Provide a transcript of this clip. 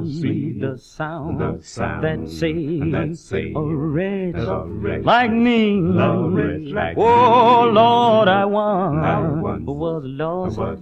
be the sound that saves a wretch like me. Oh, Lord, I once was lost,